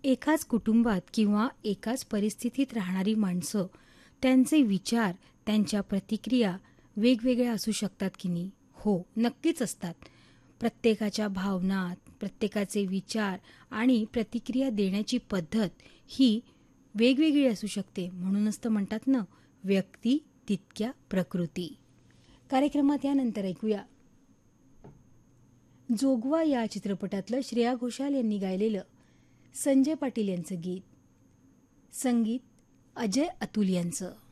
एकाच कुटुंबात किंवा एकाच परिस्थितीत राहणारी माणसं, त्यांचे विचार, त्यांच्या प्रतिक्रिया वेगवेगळ्या असू शकतात की नाही? हो, नक्कीच असतात. प्रत्येकाच्या भावना, प्रत्येकाचे विचार आणि प्रतिक्रिया देण्याची पद्धत ही वेगवेगळी असू शकते. म्हणूनच तर म्हणतात ना, व्यक्ती तितक्या प्रकृती. कार्यक्रमात यानंतर ऐकूया जोगवा या चित्रपटातलं श्रेया घोषाल यांनी गायलेलं संजय पाटील यांचं गीत, संगीत अजय अतुल यांचं.